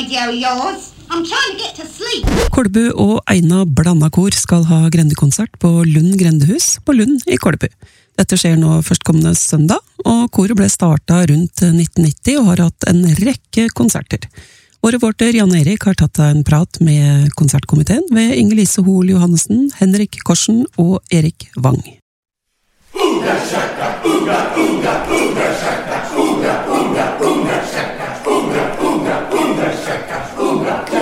radio yours. I'm trying to get to sleep. Kolbu og Eina Blandakor skal ha grendekonsert på Lund grendehus på Lund i Kolbu. Dette skjer nå førstkommende søndag, og koret ble startet rundt 1990 og har hatt en rekke konserter. Vår reporter Jan Erik har tatt en prat med konsertkomiteen ved Inge-Lise Hoel Johannessen, Henrik Korsen og Erik Wang. Unga shaka, unga, unga, unga shaka, unga, unga, unga shaka, unga, unga, unga shaka, unga.